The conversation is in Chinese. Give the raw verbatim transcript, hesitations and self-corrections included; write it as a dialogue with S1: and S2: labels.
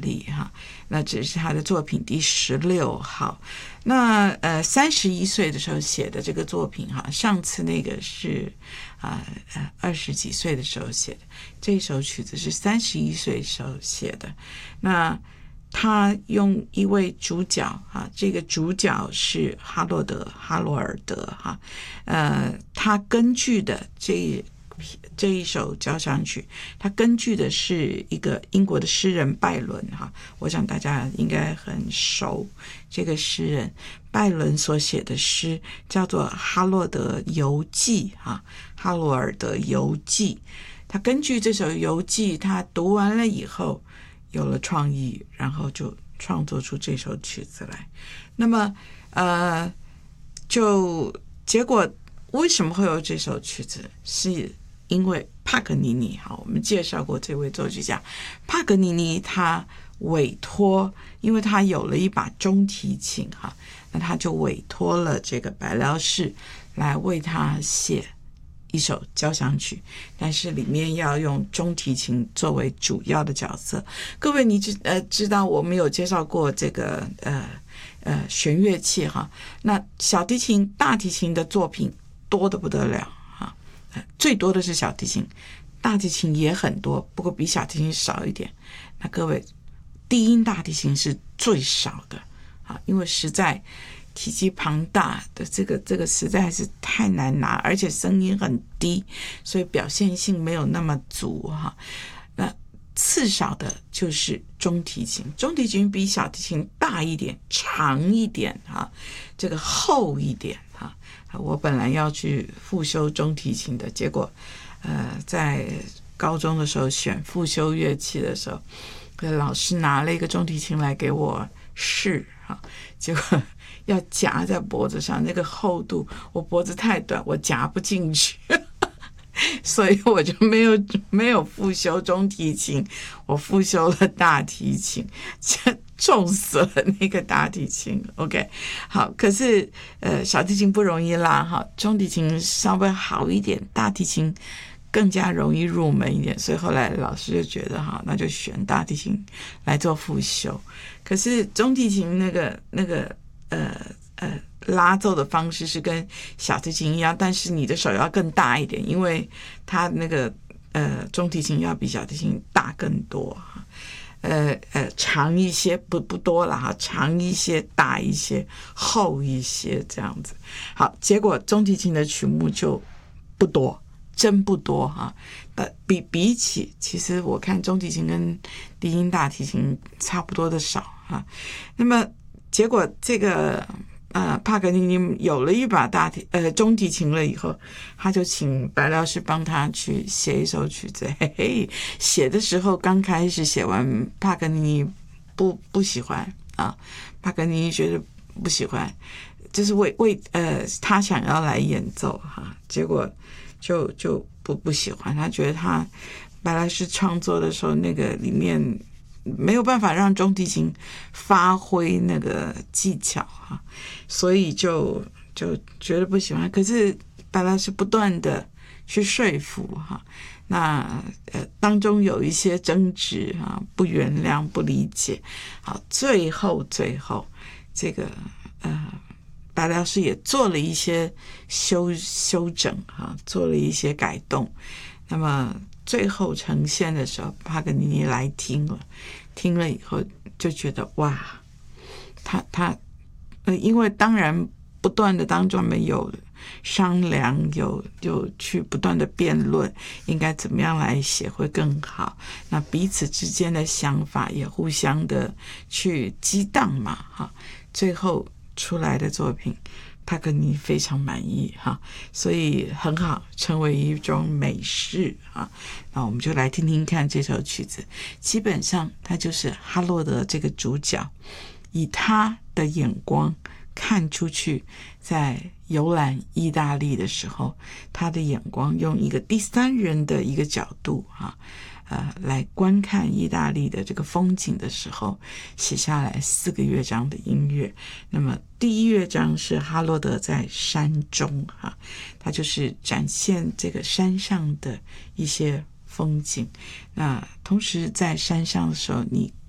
S1: 利哈。那这是他的作品第十六号。那呃，三十一岁的时候写的这个作品哈，上次那个是啊呃二十几岁的时候写的，这首曲子是三十一岁时候写的。那他用一位主角啊，这个主角是哈洛德哈罗尔德哈，呃，他根据的这这一首交响曲，他根据的是一个英国的诗人拜伦哈，我想大家应该很熟这个诗人拜伦所写的诗叫做《哈洛德游记》哈，哈罗尔德游记。他根据这首游记，他读完了以后有了创意，然后就创作出这首曲子来。那么呃，就结果为什么会有这首曲子，是因为帕格尼尼哈，我们介绍过这位作曲家帕格尼尼，他委托，因为他有了一把中提琴哈，那他就委托了这个白辽士来为他写一首交响曲，但是里面要用中提琴作为主要的角色。各位你知呃知道我们有介绍过这个呃呃弦乐器哈，那小提琴、大提琴的作品多得不得了哈，最多的是小提琴，大提琴也很多，不过比小提琴少一点。那各位，低音大提琴是最少的啊，因为实在体积庞大的这个这个实在是太难拿，而且声音很低，所以表现性没有那么足哈。那次少的就是中提琴，中提琴比小提琴大一点、长一点哈，这个厚一点哈。我本来要去复修中提琴的，结果呃在高中的时候选复修乐器的时候，老师拿了一个中提琴来给我试哈，结果要夹在脖子上，那个厚度我脖子太短，我夹不进去，所以我就没有没有复修中提琴，我复修了大提琴，重死了那个大提琴。 OK 好，可是呃小提琴不容易拉哈，中提琴稍微好一点，大提琴更加容易入门一点，所以后来老师就觉得哈，那就选大提琴来做复修。可是中提琴那个那个呃呃拉奏的方式是跟小提琴一样，但是你的手要更大一点，因为它那个呃中提琴要比小提琴大更多，呃呃长一些，不不多了哈，长一些，大一些，厚一些这样子。好，结果中提琴的曲目就不多。真不多哈，呃，比比起，其实我看中提琴跟低音大提琴差不多的少哈。那么结果这个呃帕格尼尼有了一把大提呃中提琴了以后，他就请白辽士帮他去写一首曲子。嘿嘿，写的时候刚开始写完，帕格尼尼不不喜欢啊，帕格尼尼觉得不喜欢，就是为为呃他想要来演奏哈，结果。就就不不喜欢，他觉得他白辽士创作的时候，那个里面没有办法让中提琴发挥那个技巧哈，所以就就觉得不喜欢。可是白辽士不断的去说服哈，那呃当中有一些争执啊，不原谅、不理解，好，最后最后这个呃。白辽士也做了一些修修整哈，做了一些改动。那么最后呈现的时候，帕格尼尼来听了，听了以后就觉得哇，他他呃，因为当然不断的当中我们有商量，有有去不断的辩论，应该怎么样来写会更好。那彼此之间的想法也互相的去激荡嘛哈，最后。出来的作品帕格尼非常满意哈，所以很好，成为一种美事啊。那我们就来听听看这首曲子，基本上它就是哈洛德这个主角以他的眼光看出去，在游览意大利的时候，他的眼光用一个第三人的一个角度啊呃，来观看意大利的这个风景的时候，写下来四个乐章的音乐。那么第一乐章是哈洛德在山中哈，他就是展现这个山上的一些风景。那同时在山上的时候，你